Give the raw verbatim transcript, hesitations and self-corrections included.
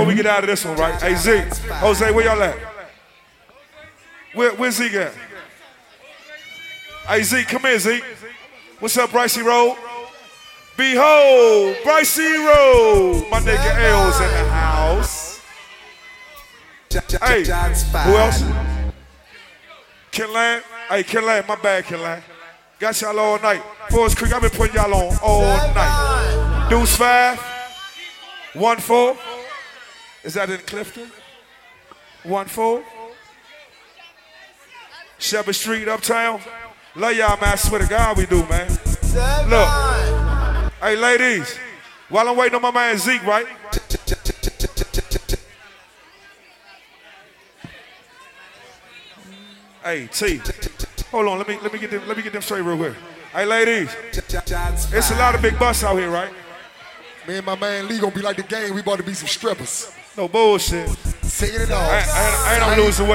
before we get out of this one, right? Hey, Zeke, Jose, where y'all at? Where, where's Zeke at? Hey, Zeke, come here, Zeke. What's up, Brycey Road? Behold, Brycey Road. My nigga L's in the house. Hey, who else? Kinlan. Hey, Kinlan, my bad, Kinlan. Got y'all all night. Forest Creek, I've been putting y'all on all night. Deuce five. One four. Is that in Clifton? One four. Shepherd Street, Uptown. Love y'all, man. I swear to God we do, man. Look. Hey, ladies. While I'm waiting on my man Zeke, right? Hey, T. Hold on, let me let me get them let me get them straight real quick. Hey, ladies. It's a lot of big busts out here, right? Me and my man Lee gonna be like the game. We about to be some strippers. No bullshit. Singing it all. I, I, I ain't, I ain't losing weight.